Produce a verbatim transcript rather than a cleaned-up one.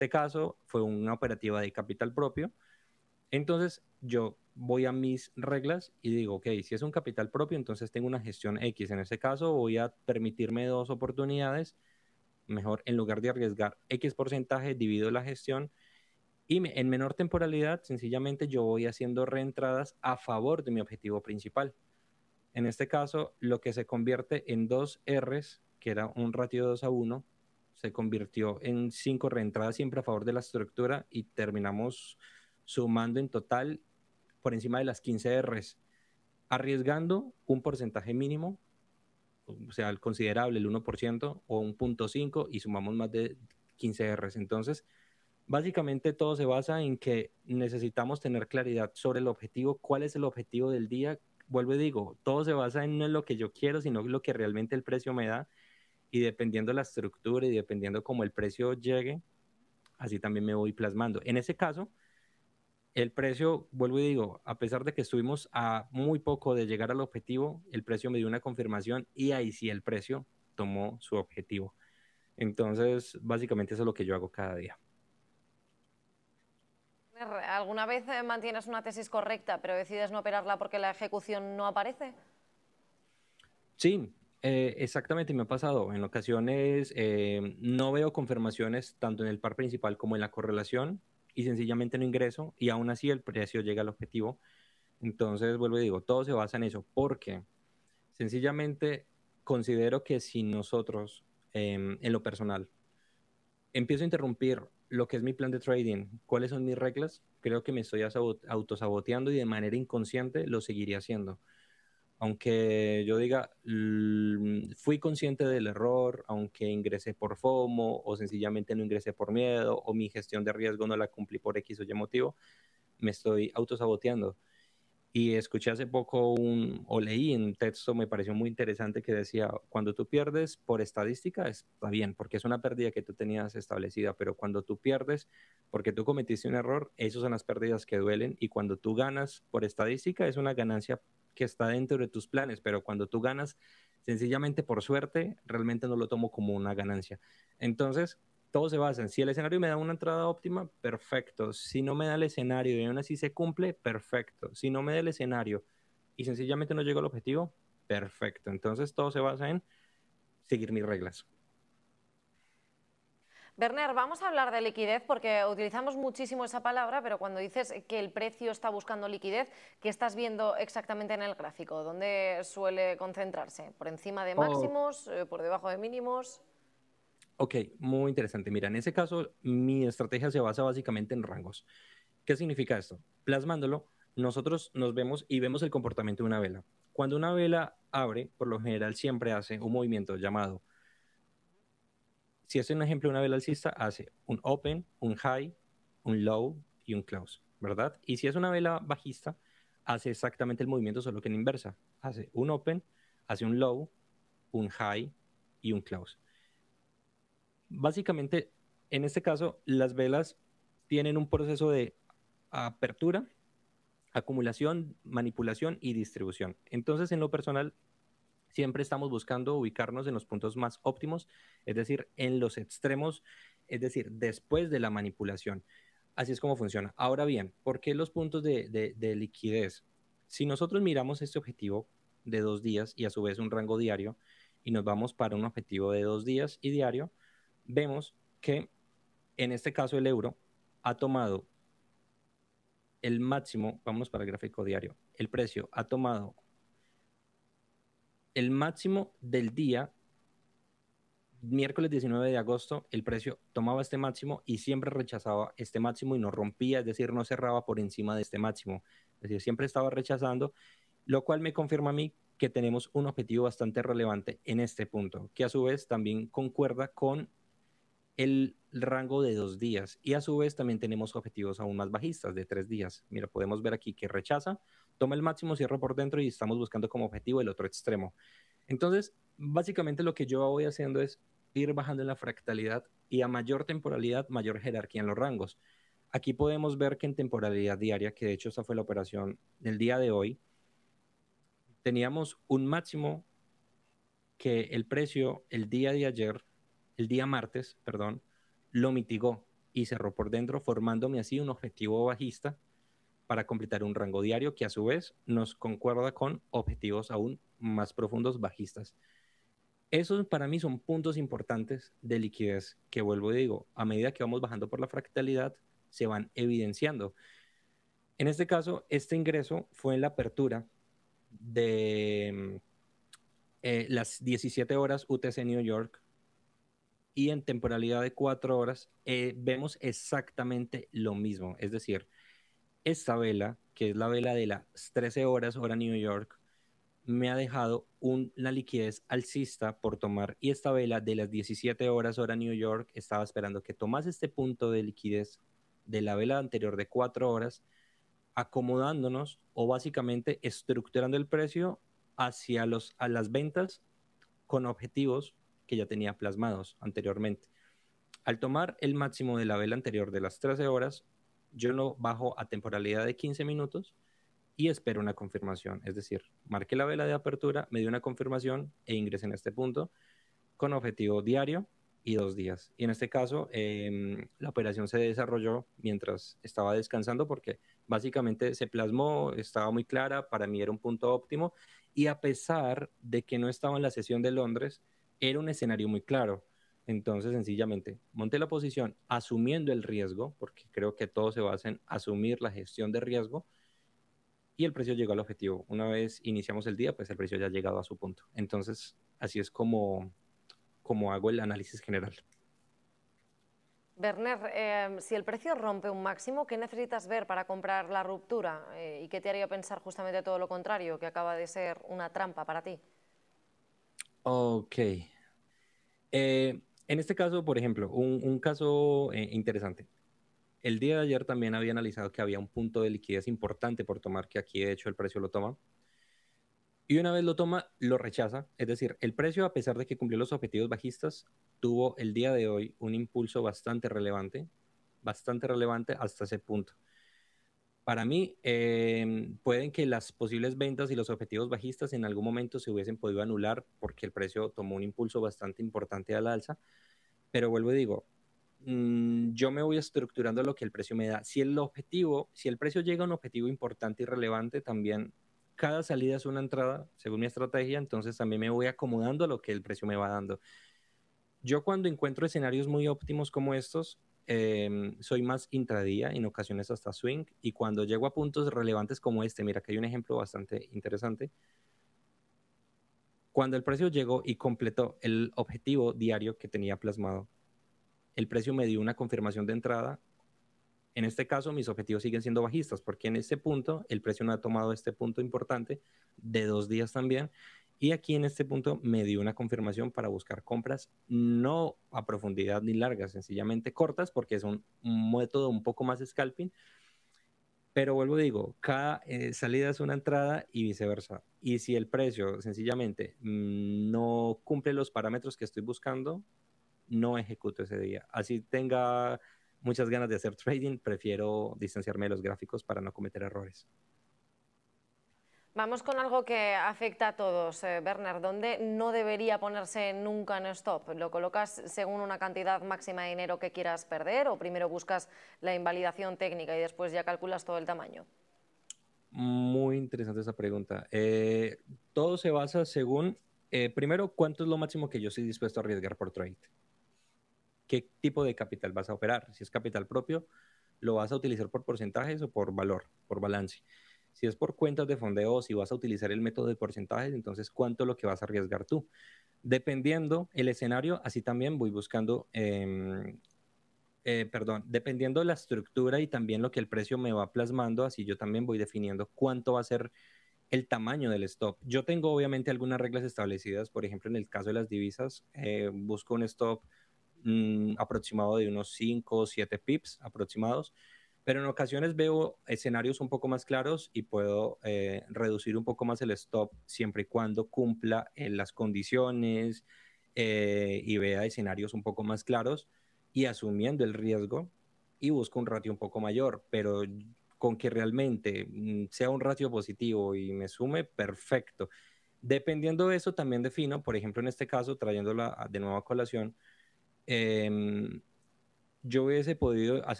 este caso fue una operativa de capital propio. Entonces yo voy a mis reglas y digo, ok, si es un capital propio, entonces tengo una gestión X. En ese caso voy a permitirme dos oportunidades. Mejor, en lugar de arriesgar X porcentaje, divido la gestión y me- en menor temporalidad, sencillamente yo voy haciendo reentradas a favor de mi objetivo principal. En este caso, lo que se convierte en dos Rs, que era un ratio de dos a uno, se convirtió en cinco reentradas siempre a favor de la estructura y terminamos sumando en total por encima de las quince Rs, arriesgando un porcentaje mínimo, o sea, el considerable, el uno por ciento o un punto cinco y sumamos más de quince Rs. Entonces, básicamente todo se basa en que necesitamos tener claridad sobre el objetivo, cuál es el objetivo del día. Vuelvo y digo, todo se basa en no en lo que yo quiero, sino en lo que realmente el precio me da y dependiendo la estructura y dependiendo cómo el precio llegue, así también me voy plasmando. En ese caso, el precio, vuelvo y digo, a pesar de que estuvimos a muy poco de llegar al objetivo, el precio me dio una confirmación y ahí sí el precio tomó su objetivo. Entonces, básicamente eso es lo que yo hago cada día. ¿Alguna vez eh, mantienes una tesis correcta, pero decides no operarla porque la ejecución no aparece? Sí, eh, exactamente me ha pasado. En ocasiones eh, no veo confirmaciones tanto en el par principal como en la correlación y sencillamente no ingreso y aún así el precio llega al objetivo. Entonces, vuelvo y digo, todo se basa en eso porque sencillamente considero que si nosotros, em, en lo personal, empiezo a interrumpir lo que es mi plan de trading, cuáles son mis reglas, creo que me estoy asabot- autosaboteando y de manera inconsciente lo seguiría haciendo. Aunque yo diga, mm, fui consciente del error, aunque ingresé por FOMO o sencillamente no ingresé por miedo o mi gestión de riesgo no la cumplí por X o Y motivo, me estoy autosaboteando. Y escuché hace poco un, o leí un texto, me pareció muy interesante que decía, cuando tú pierdes por estadística está bien, porque es una pérdida que tú tenías establecida, pero cuando tú pierdes porque tú cometiste un error, esas son las pérdidas que duelen y cuando tú ganas por estadística es una ganancia que está dentro de tus planes, pero cuando tú ganas sencillamente por suerte, realmente no lo tomo como una ganancia. Entonces, todo se basa en si el escenario me da una entrada óptima, perfecto. Si no me da el escenario y aún así se cumple, perfecto. Si no me da el escenario y sencillamente no llego al objetivo, perfecto. Entonces todo se basa en seguir mis reglas. Werner, vamos a hablar de liquidez porque utilizamos muchísimo esa palabra, pero cuando dices que el precio está buscando liquidez, ¿qué estás viendo exactamente en el gráfico? ¿Dónde suele concentrarse? ¿Por encima de Oh, máximos? Eh, ¿Por debajo de mínimos? ok, muy interesante. Mira, en ese caso mi estrategia se basa básicamente en rangos. ¿Qué significa esto? Plasmándolo, nosotros nos vemos y vemos el comportamiento de una vela. Cuando una vela abre, por lo general siempre hace un movimiento llamado, si es un ejemplo de una vela alcista, hace un open, un high, un low y un close, ¿verdad? Y si es una vela bajista, hace exactamente el movimiento, solo que en inversa. Hace un open, hace un low, un high y un close. Básicamente, en este caso, las velas tienen un proceso de apertura, acumulación, manipulación y distribución. Entonces, en lo personal, siempre estamos buscando ubicarnos en los puntos más óptimos, es decir, en los extremos, es decir, después de la manipulación. Así es como funciona. Ahora bien, ¿por qué los puntos de, de, de liquidez? Si nosotros miramos este objetivo de dos días y a su vez un rango diario y nos vamos para un objetivo de dos días y diario, vemos que en este caso el euro ha tomado el máximo, vamos para el gráfico diario, el precio ha tomado el máximo del día miércoles diecinueve de agosto, el precio tomaba este máximo y siempre rechazaba este máximo y no rompía, es decir, no cerraba por encima de este máximo. Es decir, siempre estaba rechazando, lo cual me confirma a mí que tenemos un objetivo bastante relevante en este punto, que a su vez también concuerda con el rango de dos días y a su vez también tenemos objetivos aún más bajistas de tres días. Mira, podemos ver aquí que rechaza, toma el máximo, cierra por dentro y estamos buscando como objetivo el otro extremo. Entonces, básicamente lo que yo voy haciendo es ir bajando en la fractalidad y a mayor temporalidad, mayor jerarquía en los rangos. Aquí podemos ver que en temporalidad diaria, que de hecho esta fue la operación del día de hoy, teníamos un máximo que el precio el día de ayer, el día martes, perdón, lo mitigó. y cerró por dentro, formándome así un objetivo bajista para completar un rango diario que a su vez nos concuerda con objetivos aún más profundos bajistas. Esos para mí son puntos importantes de liquidez que vuelvo y digo, a medida que vamos bajando por la fractalidad, se van evidenciando. En este caso, este ingreso fue en la apertura de eh, las diecisiete horas U T C New York y en temporalidad de cuatro horas eh, vemos exactamente lo mismo. Es decir, esta vela, que es la vela de las trece horas hora New York, me ha dejado un, una liquidez alcista por tomar, y esta vela de las diecisiete horas hora New York estaba esperando que tomase este punto de liquidez de la vela anterior de cuatro horas, acomodándonos o básicamente estructurando el precio hacia los, a las ventas con objetivos que ya tenía plasmados anteriormente. Al tomar el máximo de la vela anterior de las trece horas, yo lo bajo a temporalidad de quince minutos y espero una confirmación. Es decir, marqué la vela de apertura, me dio una confirmación e ingresé en este punto con objetivo diario y dos días. Y en este caso, eh, la operación se desarrolló mientras estaba descansando porque básicamente se plasmó, estaba muy clara, para mí era un punto óptimo y a pesar de que no estaba en la sesión de Londres, era un escenario muy claro. Entonces, sencillamente, monté la posición asumiendo el riesgo, porque creo que todo se basa en asumir la gestión de riesgo, y el precio llegó al objetivo. Una vez iniciamos el día, pues el precio ya ha llegado a su punto. Entonces, así es como, como hago el análisis general. Werner, eh, si el precio rompe un máximo, ¿qué necesitas ver para comprar la ruptura? Eh, ¿Y qué te haría pensar justamente todo lo contrario, que acaba de ser una trampa para ti? Ok. Eh, en este caso, por ejemplo, un, un caso eh, interesante. El día de ayer también había analizado que había un punto de liquidez importante por tomar, que aquí de hecho el precio lo toma. Y una vez lo toma, lo rechaza. Es decir, el precio, a pesar de que cumplió los objetivos bajistas, tuvo el día de hoy un impulso bastante relevante, bastante relevante hasta ese punto. Para mí, eh, pueden que las posibles ventas y los objetivos bajistas en algún momento se hubiesen podido anular porque el precio tomó un impulso bastante importante al alza, pero vuelvo y digo, mmm, yo me voy estructurando lo que el precio me da. Si el objetivo, si el precio llega a un objetivo importante y relevante, también cada salida es una entrada, según mi estrategia, entonces también me voy acomodando a lo que el precio me va dando. Yo cuando encuentro escenarios muy óptimos como estos, eh, soy más intradía, en ocasiones hasta swing, y cuando llego a puntos relevantes como este, mira que hay un ejemplo bastante interesante, cuando el precio llegó y completó el objetivo diario que tenía plasmado, el precio me dio una confirmación de entrada. En este caso, mis objetivos siguen siendo bajistas, porque en este punto el precio no ha tomado este punto importante de dos días también. Y aquí en este punto me dio una confirmación para buscar compras no a profundidad ni largas, sencillamente cortas, porque es un, un método un poco más scalping. Pero vuelvo y digo, cada eh, salida es una entrada y viceversa. Y si el precio sencillamente mmm, no cumple los parámetros que estoy buscando, no ejecuto ese día. Así tenga muchas ganas de hacer trading, prefiero distanciarme de los gráficos para no cometer errores. Vamos con algo que afecta a todos, eh, Werner. ¿Dónde no debería ponerse nunca en stop? ¿Lo colocas según una cantidad máxima de dinero que quieras perder o primero buscas la invalidación técnica y después ya calculas todo el tamaño? Muy interesante esa pregunta. Eh, todo se basa según, eh, primero, cuánto es lo máximo que yo estoy dispuesto a arriesgar por trade. ¿Qué tipo de capital vas a operar? Si es capital propio, lo vas a utilizar por porcentajes o por valor, por balance. Si es por cuentas de fondeo, si vas a utilizar el método de porcentajes, entonces cuánto es lo que vas a arriesgar tú. Dependiendo el escenario, así también voy buscando, eh, eh, perdón, dependiendo la estructura y también lo que el precio me va plasmando, así yo también voy definiendo cuánto va a ser el tamaño del stop. Yo tengo obviamente algunas reglas establecidas, por ejemplo, en el caso de las divisas, eh, busco un stop mmm, aproximado de unos cinco o siete pips aproximados, pero en ocasiones veo escenarios un poco más claros y puedo eh, reducir un poco más el stop siempre y cuando cumpla eh, las condiciones eh, y vea escenarios un poco más claros y asumiendo el riesgo y busco un ratio un poco mayor, pero con que realmente mm, sea un ratio positivo y me sume, perfecto. Dependiendo de eso, también defino, por ejemplo, en este caso, trayéndola de nuevo a colación, eh, yo hubiese podido hacer